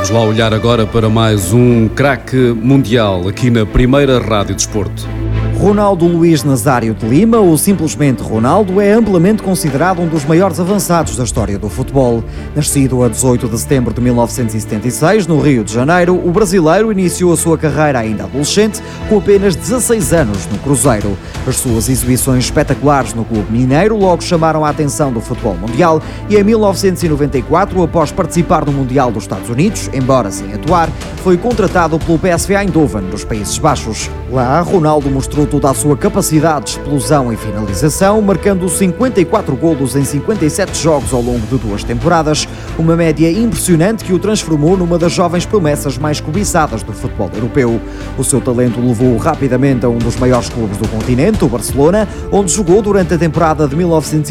Vamos lá olhar agora para mais um craque mundial aqui na primeira Rádio Desporto. Ronaldo Luís Nazário de Lima, ou simplesmente Ronaldo, é amplamente considerado um dos maiores avançados da história do futebol. Nascido a 18 de setembro de 1976, no Rio de Janeiro, o brasileiro iniciou a sua carreira ainda adolescente, com apenas 16 anos no Cruzeiro. As suas exibições espetaculares no clube mineiro logo chamaram a atenção do futebol mundial e em 1994, após participar no Mundial dos Estados Unidos, embora sem atuar, foi contratado pelo PSV Eindhoven, dos Países Baixos. Lá, Ronaldo mostrou toda a sua capacidade de explosão e finalização, marcando 54 golos em 57 jogos ao longo de 2 temporadas, uma média impressionante que o transformou numa das jovens promessas mais cobiçadas do futebol europeu. O seu talento levou-o rapidamente a um dos maiores clubes do continente, o Barcelona, onde jogou durante a temporada de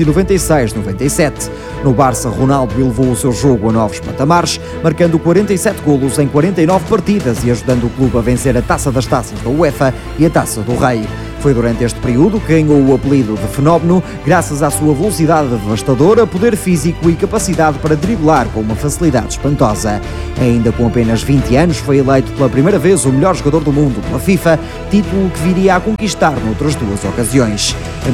1996-97. No Barça, Ronaldo elevou o seu jogo a novos patamares, marcando 47 golos em 49 partidas e ajudando o clube a vencer a Taça das Taças da UEFA e a Taça do Rei. Foi durante este período que ganhou o apelido de Fenómeno, graças à sua velocidade devastadora, poder físico e capacidade para driblar com uma facilidade espantosa. Ainda com apenas 20 anos, foi eleito pela primeira vez o melhor jogador do mundo pela FIFA, título que viria a conquistar noutras 2 ocasiões. Em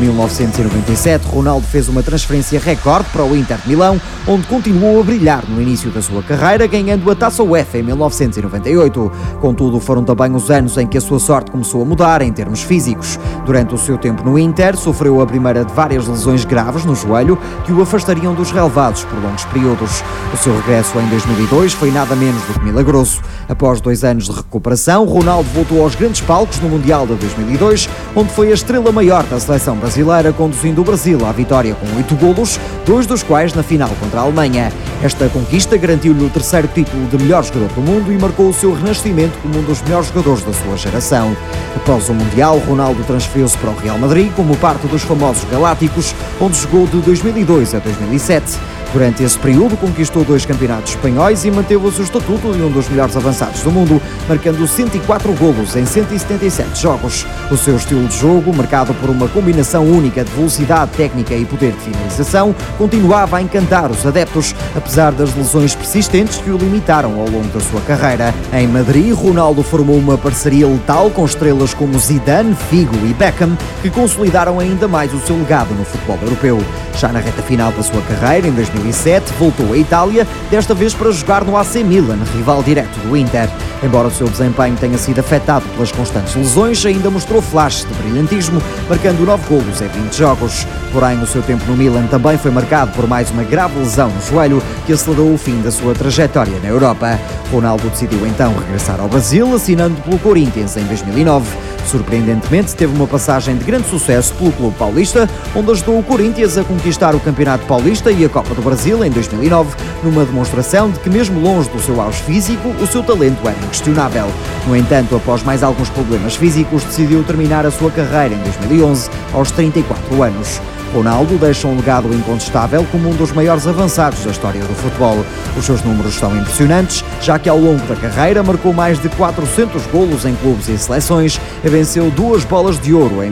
1997, Ronaldo fez uma transferência recorde para o Inter de Milão, onde continuou a brilhar no início da sua carreira, ganhando a Taça UEFA em 1998. Contudo, foram também os anos em que a sua sorte começou a mudar em termos físicos. Durante o seu tempo no Inter, sofreu a primeira de várias lesões graves no joelho que o afastariam dos relevados por longos períodos. O seu regresso em 2002 foi nada menos do que milagroso. Após 2 anos de recuperação, Ronaldo voltou aos grandes palcos no Mundial de 2002, onde foi a estrela maior da seleção brasileira, conduzindo o Brasil à vitória com 8 golos, 2 dos quais na final contra a Alemanha. Esta conquista garantiu-lhe o 3º título de melhor jogador do mundo e marcou o seu renascimento como um dos melhores jogadores da sua geração. Após o Mundial, Ronaldo transferiu-se para o Real Madrid como parte dos famosos Galácticos, onde jogou de 2002 a 2007. Durante esse período, conquistou 2 campeonatos espanhóis e manteve o seu estatuto de um dos melhores avançados do mundo, marcando 104 golos em 177 jogos. O seu estilo de jogo, marcado por uma combinação única de velocidade, técnica e poder de finalização, continuava a encantar os adeptos, apesar das lesões persistentes que o limitaram ao longo da sua carreira. Em Madrid, Ronaldo formou uma parceria letal com estrelas como Zidane, Figo e Beckham, que consolidaram ainda mais o seu legado no futebol europeu. Já na reta final da sua carreira, em 2007, voltou à Itália, desta vez para jogar no AC Milan, rival direto do Inter. Embora o seu desempenho tenha sido afetado pelas constantes lesões, ainda mostrou flashes de brilhantismo, marcando 9 golos em 20 jogos. Porém, o seu tempo no Milan também foi marcado por mais uma grave lesão no joelho, que acelerou o fim da sua trajetória na Europa. Ronaldo decidiu então regressar ao Brasil, assinando pelo Corinthians em 2009. Surpreendentemente, teve uma passagem de grande sucesso pelo clube paulista, onde ajudou o Corinthians a conquistar o Campeonato Paulista e a Copa do Brasil em 2009, numa demonstração de que, mesmo longe do seu auge físico, o seu talento era inquestionável. No entanto, após mais alguns problemas físicos, decidiu terminar a sua carreira em 2011, aos 34 anos. Ronaldo deixa um legado incontestável como um dos maiores avançados da história do futebol. Os seus números são impressionantes, já que ao longo da carreira marcou mais de 400 golos em clubes e seleções e venceu 2 bolas de ouro em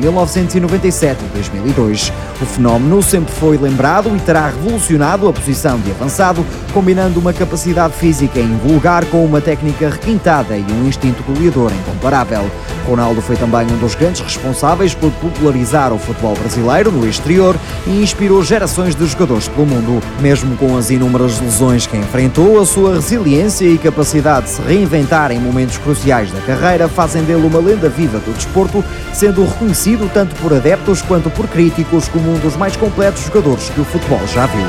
1997 e 2002. O fenómeno sempre foi lembrado e terá revolucionado a posição de avançado, combinando uma capacidade física invulgar com uma técnica requintada e um instinto goleador incomparável. Ronaldo foi também um dos grandes responsáveis por popularizar o futebol brasileiro no exterior e inspirou gerações de jogadores pelo mundo. Mesmo com as inúmeras lesões que enfrentou, a sua resiliência e capacidade de se reinventar em momentos cruciais da carreira fazem dele uma lenda viva do desporto, sendo reconhecido tanto por adeptos quanto por críticos como um dos mais completos jogadores que o futebol já viu.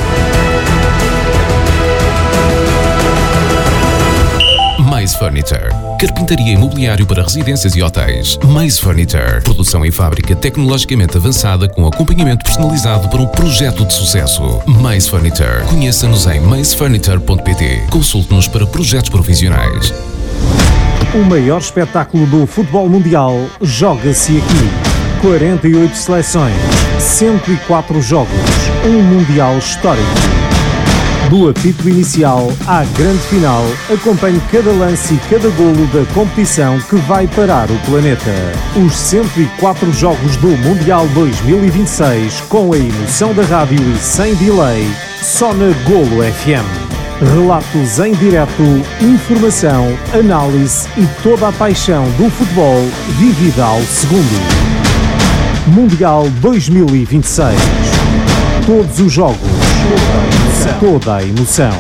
Mais Furniture. Carpintaria e mobiliário para residências e hotéis. Mais Furniture. Produção em fábrica tecnologicamente avançada com acompanhamento personalizado para um projeto de sucesso. Mais Furniture. Conheça-nos em maisfurniture.pt. Consulte-nos para projetos profissionais. O maior espetáculo do futebol mundial joga-se aqui. 48 seleções, 104 jogos, um mundial histórico. Do apito inicial à grande final, acompanhe cada lance e cada golo da competição que vai parar o planeta. Os 104 jogos do Mundial 2026, com a emoção da rádio e sem delay, só na Golo FM. Relatos em direto, informação, análise e toda a paixão do futebol vivida ao segundo. Mundial 2026. Todos os jogos, toda a emoção.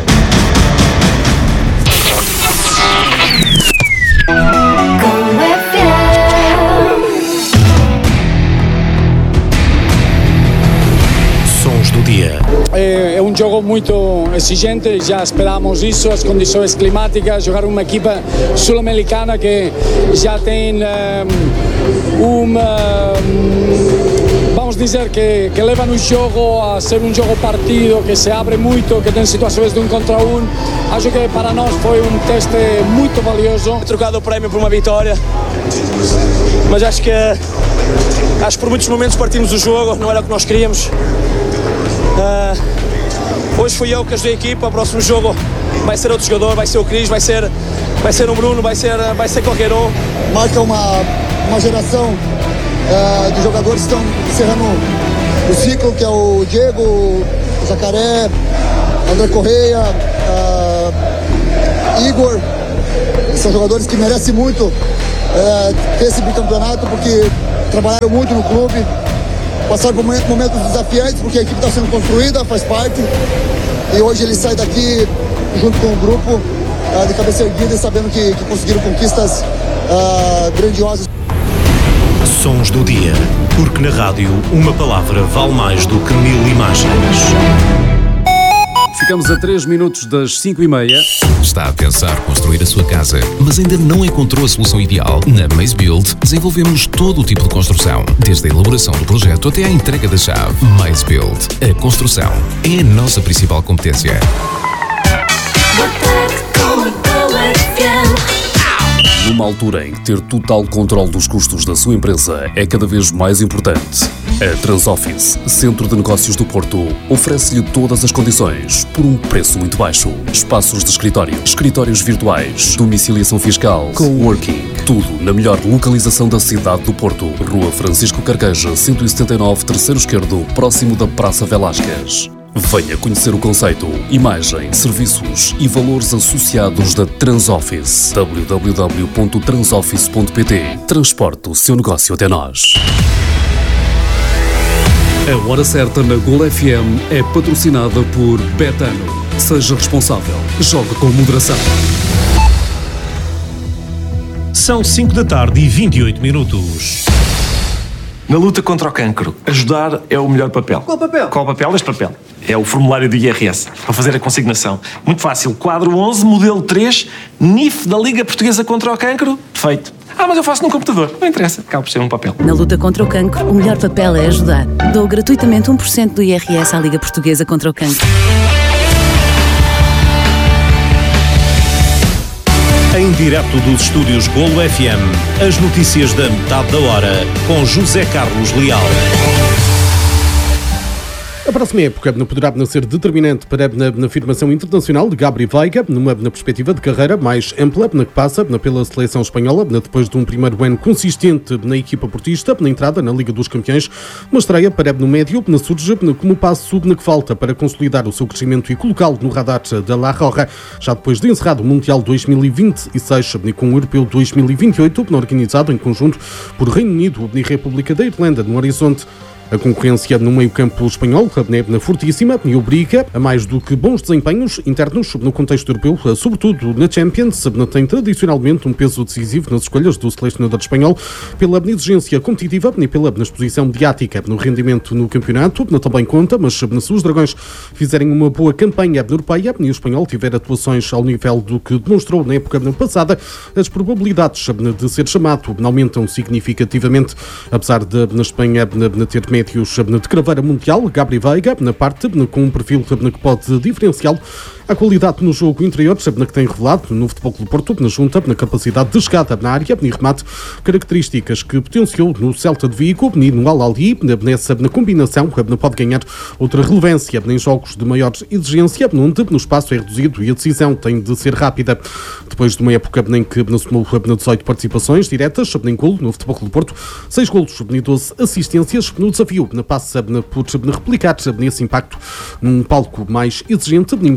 Sons do dia. É um jogo muito exigente, já esperamos isso, as condições climáticas, jogar uma equipa sul-americana que já tem vamos dizer que leva no jogo a ser um jogo partido, que se abre muito, que tem situações de 1 contra 1. Acho que para nós foi um teste muito valioso. Trocado o prémio por uma vitória, mas acho que por muitos momentos partimos o jogo, não era o que nós queríamos. Hoje fui eu que ajudei a equipa, o próximo jogo vai ser outro jogador, vai ser o Cris, vai ser o Bruno, vai ser qualquer um. Marca uma geração de jogadores que estão encerrando o ciclo, que é o Diego, o Jacaré, André Correia, Igor. São jogadores que merecem muito ter esse bicampeonato, porque trabalharam muito no clube, passaram por momentos desafiantes, porque a equipe está sendo construída, faz parte, e hoje ele sai daqui junto com o grupo de cabeça erguida e sabendo que conseguiram conquistas grandiosas. Sons do dia, porque na rádio uma palavra vale mais do que 1000 imagens. Ficamos a 3 minutos das 5h30. Está a pensar construir a sua casa, mas ainda não encontrou a solução ideal? Na Maze Build desenvolvemos todo o tipo de construção, desde a elaboração do projeto até à entrega da chave. Maze Build, a construção é a nossa principal competência. Numa altura em que ter total controle dos custos da sua empresa é cada vez mais importante, a Transoffice, Centro de Negócios do Porto, oferece-lhe todas as condições por um preço muito baixo. Espaços de escritório, escritórios virtuais, domiciliação fiscal, coworking, tudo na melhor localização da cidade do Porto. Rua Francisco Carqueja, 179, terceiro esquerdo, próximo da Praça Velásquez. Venha conhecer o conceito, imagem, serviços e valores associados da Transoffice. www.transoffice.pt. Transporte o seu negócio até nós. A Hora Certa na Gol FM é patrocinada por Betano. Seja responsável. Jogue com moderação. São 5h28. Na luta contra o cancro, ajudar é o melhor papel. Qual papel? Qual papel? Este papel. É o formulário do IRS, para fazer a consignação. Muito fácil. Quadro 11, modelo 3, NIF da Liga Portuguesa contra o Cancro. Feito. Mas eu faço num computador. Não interessa. Acaba por ser um papel. Na luta contra o cancro, o melhor papel é ajudar. Dou gratuitamente 1% do IRS à Liga Portuguesa contra o Cancro. Em direto dos estúdios Golo FM, as notícias da metade da hora, com José Carlos Leal. A próxima época poderá ser determinante para a afirmação internacional de Gabri Veiga, numa perspectiva de carreira mais ampla, que passa pela seleção espanhola, depois de um primeiro ano consistente na equipa portista, na entrada na Liga dos Campeões. Uma estreia para no médio surge como passo que falta para consolidar o seu crescimento e colocá-lo no radar da La Roja, já depois de encerrado o Mundial 2026 com o Europeu 2028, organizado em conjunto por Reino Unido e República da Irlanda, no horizonte. A concorrência no meio-campo espanhol é fortíssima e obriga a mais do que bons desempenhos internos no contexto europeu, sobretudo na Champions, tem tradicionalmente um peso decisivo nas escolhas do selecionador espanhol pela exigência competitiva e pela exposição mediática. No rendimento no campeonato também conta, mas se os dragões fizerem uma boa campanha europeia e o espanhol tiver atuações ao nível do que demonstrou na época passada, as probabilidades de ser chamado aumentam significativamente, apesar de na Espanha ter médios de craveira mundial. Gabri Veiga, na parte com um perfil que pode diferenciá-lo, a qualidade no jogo interior que tem revelado no Futebol Clube Porto, na junta, na capacidade de chegada na área e remate, características que potenciou no Celta de Vigo e no Al-Ahly. Nessa combinação pode ganhar outra relevância em jogos de maior exigência, onde no espaço é reduzido e a decisão tem de ser rápida. Depois de uma época em que somou 18 participações diretas em golo no Futebol Clube Porto, 6 golos e 12 assistências, no desafio passa por replicar esse impacto num palco mais exigente e mediático,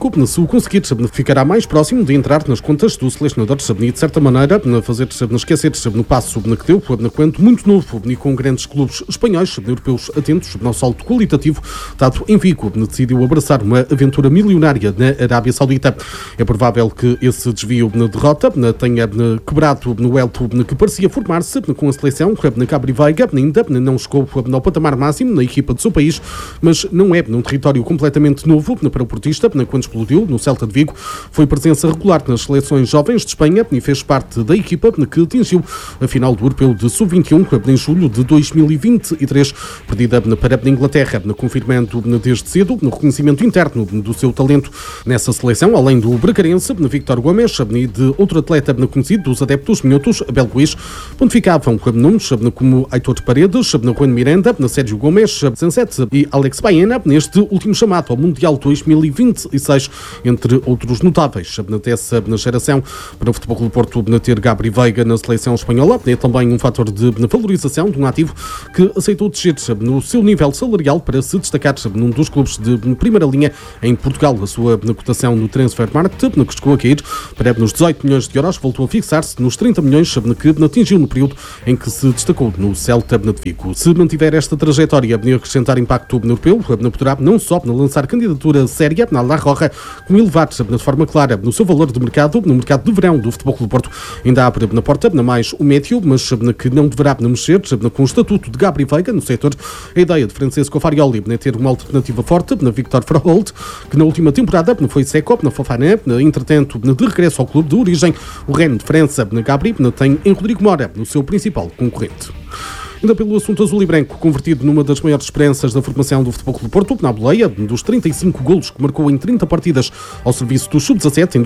Vigo, se o conseguir, ficará mais próximo de entrar nas contas do selecionador e de certa maneira fazer esquecer no passo que deu, quanto muito novo e com grandes clubes espanhóis, europeus atentos ao salto qualitativo dado em Vigo, decidiu abraçar uma aventura milionária na Arábia Saudita. É provável que esse desvio na derrota tenha quebrado no elo que parecia formar-se com a seleção. Gabri Veiga ainda não chegou ao patamar máximo na equipa do seu país, mas não é num território completamente novo para o portista. Quando explodiu no Celta de Vigo, foi presença regular nas seleções jovens de Espanha e fez parte da equipa que atingiu a final do Europeu de Sub-21 em julho de 2023, perdida para a Inglaterra, confirmando desde cedo no reconhecimento interno do seu talento nessa seleção, além do bracarense Víctor Gomes e de outro atleta conhecido dos adeptos minhotos, Abel Ruiz, pontificavam nomes como Aitor Paredes, Juan Miranda, Sérgio Gomes, Sancet e Alex Baena, neste último chamado ao Mundial 2026, entre outros notáveis dessa geração. Para o Futebol Clube do Porto ter Gabri Veiga na seleção espanhola é também um fator de valorização de um ativo que aceitou descer no seu nível salarial para se destacar num dos clubes de primeira linha em Portugal. A sua cotação no Transfermarkt, que chegou a cair para nos 18 milhões de euros, voltou a fixar-se nos 30 milhões que atingiu no período em que se destacou no Celta de Vigo. Se mantiver esta trajetória e acrescentar impacto europeu, poderá não só lançar candidatura séria na La Roja, como elevar de forma clara no seu valor de mercado, no mercado de verão do Futebol Clube do Porto. Ainda abre na porta mais o médio, mas que não deverá mexer com o estatuto de Gabri Veiga no setor. A ideia de Francesco Farioli é ter uma alternativa forte na Victor Froholt, que na última temporada foi Seco na Fofana, entretanto de regresso ao clube de origem. O Rennes de França, Gabri, tem em Rodrigo Mora no seu principal concorrente. Ainda pelo assunto azul e branco, convertido numa das maiores esperanças da formação do Futebol Clube do Porto, na boleia dos 35 golos que marcou em 30 partidas ao serviço do Sub-17 em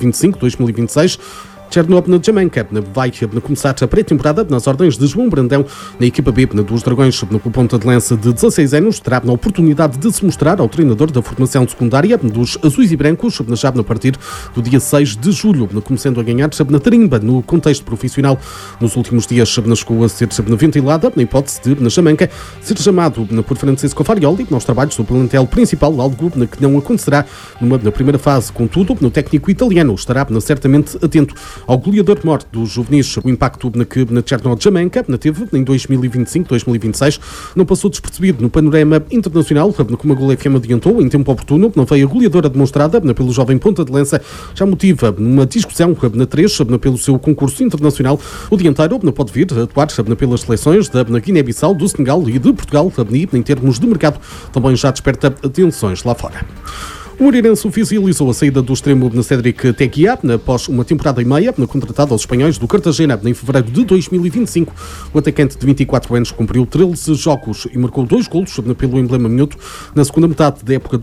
2025-2026, Chernob na Jamaica vai começar a pré-temporada nas ordens de João Brandão na equipa B dos Dragões. No ponta de lança de 16 anos, terá a oportunidade de se mostrar ao treinador da formação secundária dos azuis e brancos já a partir do dia 6 de julho, começando a ganhar na tarimba no contexto profissional. Nos últimos dias chegou a ser ventilada na hipótese de na Jamaica ser chamado por Francesco Farioli aos trabalhos do plantel principal, algo que não acontecerá na primeira fase. Contudo, no técnico italiano estará certamente atento ao goleador morto dos juvenis. O impacto que na Chernobyl Jamaica teve em 2025-2026 não passou despercebido no panorama internacional, como a Gol FM adiantou em tempo oportuno. Não veio a goleadora demonstrada pelo jovem ponta de lança, já motiva uma discussão na 3 pelo seu concurso internacional. O dianteiro pode vir a atuar pelas seleções da Guiné-Bissau, do Senegal e de Portugal, e em termos de mercado também já desperta atenções lá fora. O Moreirense oficializou a saída do extremo Cédric Teguia após uma temporada e meia contratado aos espanhóis do Cartagena em fevereiro de 2025. O atacante de 24 anos cumpriu 13 jogos e marcou 2 golos pelo emblema minhoto na segunda metade da época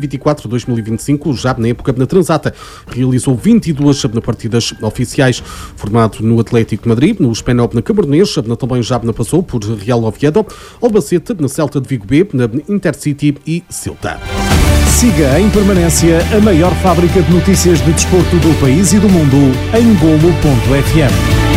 2024-2025, já na época na Transata. Realizou 22 partidas oficiais. Formado no Atlético de Madrid, no Espanhol na Cabernet, também já passou por Real Oviedo, Albacete, na Celta de Vigo B, na Intercity e Ceuta. Siga em permanência a maior fábrica de notícias de desporto do país e do mundo em Golo.fm.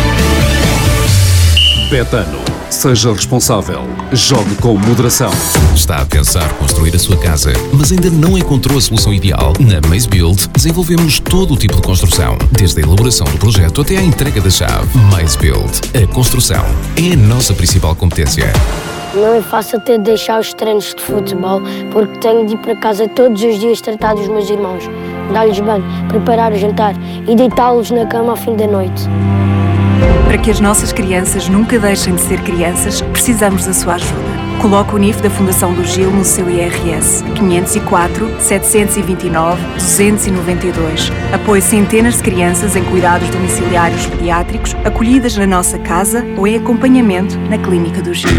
Betano. Seja responsável. Jogue com moderação. Está a pensar construir a sua casa, mas ainda não encontrou a solução ideal? Na Maze Build desenvolvemos todo o tipo de construção, desde a elaboração do projeto até à entrega da chave. Maze Build. A construção é a nossa principal competência. Não é fácil ter de deixar os treinos de futebol, porque tenho de ir para casa todos os dias tratar dos meus irmãos, dar-lhes banho, preparar o jantar e deitá-los na cama ao fim da noite. Para que as nossas crianças nunca deixem de ser crianças, precisamos da sua ajuda. Coloque o NIF da Fundação do Gil no seu IRS 504 729 292. Apoie centenas de crianças em cuidados domiciliários pediátricos, acolhidas na nossa casa ou em acompanhamento na Clínica do Gil.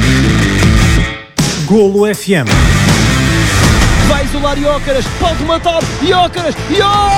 Golo FM. Vai isolar Iócaras, pode matar Iócaras!